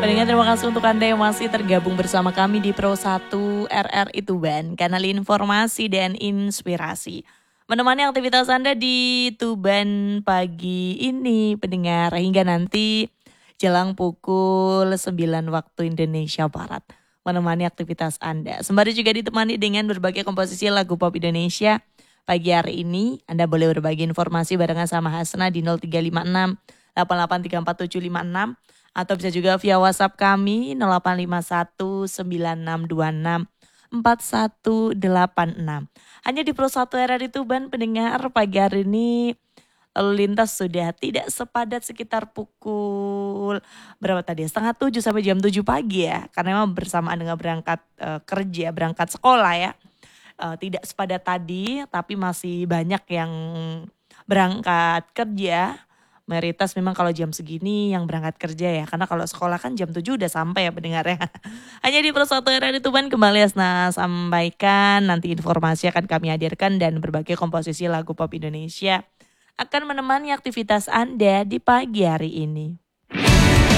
Pendengar, terima kasih untuk Anda yang masih tergabung bersama kami di Pro 1 RRI Tuban, kanal informasi dan inspirasi. Menemani aktivitas Anda di Tuban pagi ini, pendengar, hingga nanti jelang pukul 9 waktu Indonesia Barat. Menemani aktivitas Anda. Sembari juga ditemani dengan berbagai komposisi lagu pop Indonesia. Pagi hari ini Anda boleh berbagi informasi barengan sama Hasna di 0356 883476 atau bisa juga via WhatsApp kami 0851 9626 4186. Hanya di Pro 1 RRI Tuban, pendengar, pagi hari ini lalu lintas sudah tidak sepadat sekitar pukul berapa tadi? Setengah 7 sampai jam 7 pagi ya. Karena memang bersamaan dengan berangkat kerja, berangkat sekolah ya. Tidak sepadat tadi, tapi masih banyak yang berangkat kerja. Mayoritas memang kalau jam segini yang berangkat kerja ya. Karena kalau sekolah kan jam 7 udah sampai ya pendengarnya. Hanya di Pro 1 RRI Tuban kembali Asna sampaikan. Nanti informasi akan kami hadirkan dan berbagai komposisi lagu pop Indonesia akan menemani aktivitas Anda di pagi hari ini.